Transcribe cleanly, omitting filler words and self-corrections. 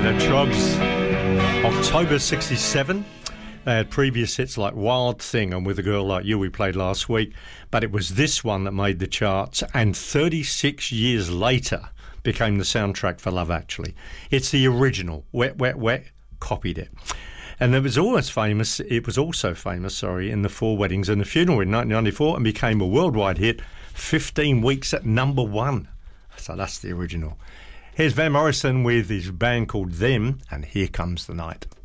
Troggs, October 67. They had previous hits like Wild Thing and With a Girl Like You we played last week, but it was this one that made the charts, and 36 years later became the soundtrack for Love Actually. It's the original. Wet, Wet, Wet copied it. And it was also famous in The Four Weddings and the Funeral in 1994, and became a worldwide hit, 15 weeks at number one. So that's the original. Here's Van Morrison with his band called Them, and Here Comes the Night.